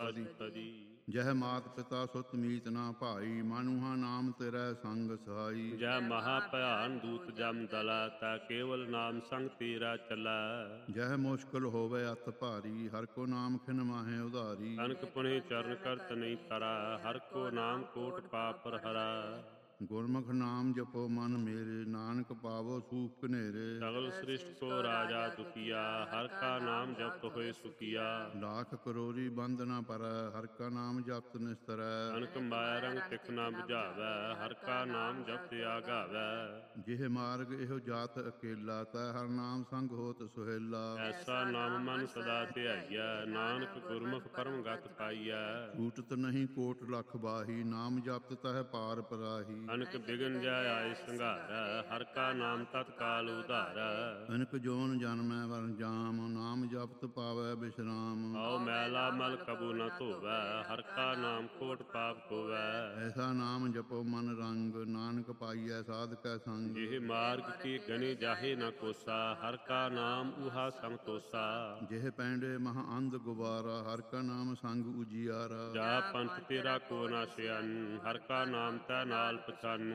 ਅਸਤਜੀ। ਜਹ ਮਾਤ ਪਿਤਾ ਸੁਤ ਮੀਤ ਨਾ ਭਾਈ, ਮਾਨੁਹਾ ਨਾਮ ਤੇਰਾ ਸੰਗ ਸਹਾਈ। ਜੈ ਮਹਾ ਭਿਆਨ ਦੂਤ ਜਮ ਦਲਾ, ਤਾ ਕੇਵਲ ਨਾਮ ਸੰਗ ਤੇਰਾ ਚਲੈ। ਜਹ ਮੁਸ਼ਕਿਲ ਹੋਵੇ ਅਤ ਭਾਰੀ, ਹਰ ਕੋ ਨਾਮ ਖਿਨ ਮਾਹੇ ਉਧਾਰੀ। ਅਨਕ ਪੁਨੇ ਚਰਨ ਕਰਤ ਨਹੀਂ ਤਰਾ, ਹਰ ਕੋ ਨਾਮ ਕੋਟ ਪਾਪ ਪਰ ਹਰਾ। ਗੁਰਮੁਖ ਨਾਮ ਜਪੋ ਮਨ ਮੇਰੇ, ਨਾਨਕ ਪਾਵੋ ਸੂਖ ਘਨੇਰੇ। ਸਗਲ ਸ੍ਰਿਸ਼ਟ ਕੋ ਰਾਜਾ ਦੁਖੀਆ, ਹਰ ਕਾ ਨਾਮ ਜਪਤ ਹੋਏ ਸੁਖੀਆ। ਲਾਖ ਕਰੋਰੀ ਬੰਦ ਨਾ ਪਰੈ, ਹਰ ਕਾ ਨਾਮ ਜਪਤ ਨਿਸਤਰੈ। ਅਨਕ ਮਾਇਆ ਰੰਗ ਤਿਖ ਨਾ ਬੁਝਾਵੈ, ਹਰ ਕਾ ਨਾਮ ਜਪਤ ਆਗਾਵੈ। ਜਿਹ ਮਾਰਗ ਇਹੋ ਜਾਤ ਅਕੇਲਾ, ਤੈ ਹਰ ਨਾਮ ਸੰਗ ਹੋਤ ਸੁਹੇਲਾ। ਐਸਾ ਨਾਮ ਮਨ ਸਦਾ ਧਿਆਈਐ, ਨਾਨਕ ਗੁਰਮੁਖ ਪਰਮ ਗਤ ਪਾਈਐ। ਛੂਟਤ ਨਹੀਂ ਕੋਟ ਲਖ ਬਾਹੀ, ਨਾਮ ਜਪਤ ਤਹਿ ਪਾਰ ਪਰਾਹੀ। ਅਨਕ ਬਿਗਨ ਜੈ ਆਏ ਸੰਘਾਰੈ, ਹਰ ਕਾ ਨਾਮ ਤਤਕਾਲ ਉਧਾਰੈ। ਅਨਕ ਜੋਨ ਜਨਮੈ ਵਰ ਜਾਮ, ਨਾਮ ਜਪਤ ਪਾਵੈ ਬਿਸ਼ਰਾਮ। ਆਓ ਮੈਲਾ ਮਲ ਕਬੂ ਨ ਧੋਵੈ, ਹਰ ਕਾ ਨਾਮ ਕੋਟ ਪਾਪ ਕੋਵੈ। ਐਸਾ ਨਾਮ ਜਪੋ ਮਨ ਰੰਗ, ਨਾਨਕ ਪਾਈਐ ਸਾਧਕੈ ਸੰਗ। ਜਿਹ ਮਾਰਗ ਕੀ ਗਣੀ ਜਾਹੇ ਨ ਕੋਸਾ, ਹਰ ਕਾ ਨਾਮ ਉਹਾ ਸੰਤੋਸਾ। ਜਿਹ ਪੈਂਡੇ ਮਹਾ ਅੰਧ ਗੁਬਾਰਾ, ਹਰ ਕਾ ਨਾਮ ਸੰਗ ਉਜਿਆਰਾ। ਜਾ ਪੰਥ ਤੇਰਾ ਕੋ ਨ ਸਿਆਨੂ, ਹਰ ਕਾ ਨਾਮ ਤੈ ਨਾਲ ਪਛਾਨੂ।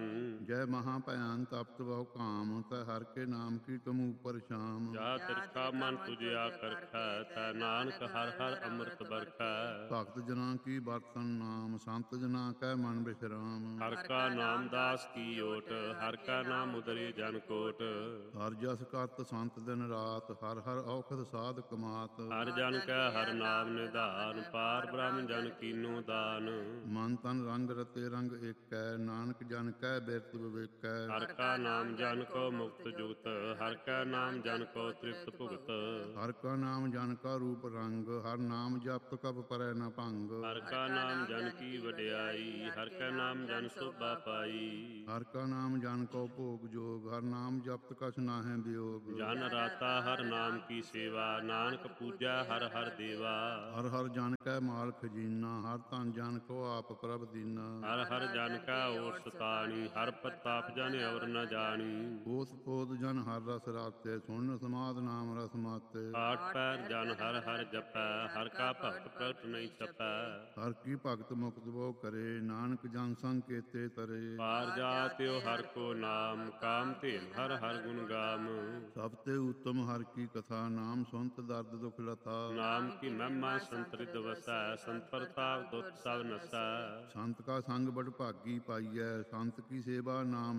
ਜੈ ਮਹਾ ਭਿਆਨ ਤਪਤ ਬਹੁ ਕਾਮ, ਤੈ ਹਰ ਕੇ ਨਾਮ ਕੀ ਤਮੂ ਪਰ ਸ਼ਾਮ। ਜਾ ਤਿਰਖਾ ਮਨ ਤੁਝਿਆ ਕਰਖੈ, ਤੈ ਨਾਨਕ ਹਰ ਹਰ ਅੰਮ੍ਰਿਤ ਬਰਖੈ। ਭਗਤ ਜਨਾਂ ਕੀ ਵਰਤਨ ਨਾਮ, ਸੰਤ ਜਨਾਂ ਕੈ ਮਨ ਬਿਸ਼ਰਾਮ। ਹਰ ਕਾ ਨਾਮ ਦਾਸ ਕੀ ਓਟ, ਹਰ ਕਾ ਨਾਮ ਉਦਰੇ ਜਨ ਕੋਟ। ਹਰ ਜਸ ਕਰਤ ਸੰਤ ਦਿਨ ਰਾਤ, ਹਰ ਹਰ ਔਖਦ ਸਾਧ ਕਮਾਤ। ਹਰ ਜਨ ਕੈ ਹਰ ਨਾਮ ਨਿਧਾਨ, ਪਾਰ ਬ੍ਰਹਮ ਜਨ ਕੀਨੋ ਦਾਨ। ਮਨ ਤਨ ਰੰਗ ਰਤੇ ਰੰਗ ਏਕੈ, ਨਾਨਕ ਜਨ ਕੈ ਬਿਰਤ ਵਿਵੇਕੈ। ਹਰ ਕਾ ਨਾਮ ਜਨ ਕੋ ਮੁਕਤ ਜੁਗਤ, ਹਰ ਕਾ ਨਾਮ ਜਨ ਕੋ ਤ੍ਰਿਪਤ ਭੁਗਤ। ਹਰ ਕਾ ਨਾਮ ਜਨ ਕਾ ਰੂਪ ਰੰਗ, ਹਰ ਨਾਮ ਜਪਤ ਕਬ ਪਰੈ ਨ ਭੰਗ। ਹਰ ਕਾ ਨਾਮ ਜਨ ਕੀ ਵਡਿਆਈ, ਹਰ ਕਾ ਨਾਮ ਜਨ ਸੋਭਾ ਪਾਈ। ਹਰ ਕਾ ਨਾਮ ਜਨ ਕੋ ਭੋਗ ਜੋਗ, ਹਰ ਨਾਮ ਜਪਤ ਕਛ ਨਾਹਿ ਵਿਯੋਗ। ਜਨ ਰਾਤਾ ਹਰ ਨਾਮ ਕੀ ਸੇਵਾ, ਨਾਨਕ ਪੂਜਾ ਹਰ ਹਰ ਦੇਵਾ। ਹਰ ਹਰ ਜਨ ਕੈ ਮਾਲ ਖਜੀਨਾ, ਹਰ ਧਨ ਜਨ ਕੋ ਆਪ ਪ੍ਰਭ ਦੀਨਾ। ਹਰ ਹਰ ਜਨ ਕਾ ਓਟ ਸਤਾਣੀ, ਹਰ ਪ੍ਰਤਾਪ ਜਨ ਔਰ ਨ ਜਾਣੀ। ਉਸ ਪੋਦ ਜਨ ਹਰ ਰਸ ਰਾਤੇ, ਸੁਣ ਸਮਾਦ ਨਾਮ ਰਸ ਮਾਤੇ। ਆਠ ਪੈਰ ਜਨ ਹਰ ਹਰ ਜਪੈ, ਹਰ ਕਾ ਭਗਤ ਪ੍ਰਗਟ ਨਹੀਂ ਛਪੈ। ਹਰ ਕੀ ਭਗਤ ਮੁਕਤ ਬੋ ਕਰੇ, ਨਾਨਕ ਜਨ ਸੰਗ ਕੇਤੇ ਤਰੇ। ਪਾਰ ਜਾਤਿਓ ਹਰ ਕੋ ਨਾਮ, ਕਾਮ ਧੇਮ ਹਰ ਹਰ ਗੁਣ ਗਾਮ। ਸਭ ਤੇ ਉਤਮ ਹਰ ਕੀ ਕਥਾ, ਨਾਮ ਸੁਨਤ ਦਰਦ ਦੁਖ ਲਥਾ। ਨਾਮ ਕੀ ਮਹਿਮਾ ਸੰਤਰਿਤ ਵਸੈ, ਸੰਤ ਪ੍ਰਤਾਪ ਦੁੱਖ ਸਭ ਨਸੈ। ਸੰਤ ਕਾ ਸੰਗ ਬੜ ਭਾਗੀ ਪਾਈਐ, ਸੰਤ ਕੀ ਸੇਵਾ ਨਾਮ